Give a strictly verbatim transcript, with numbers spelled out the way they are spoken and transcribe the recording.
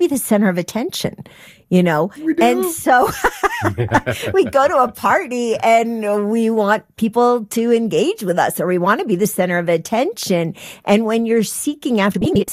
be the center of attention, you know? We do. And so we go to a party and we want people to engage with us, or we want to be the center of attention. And when you're seeking after being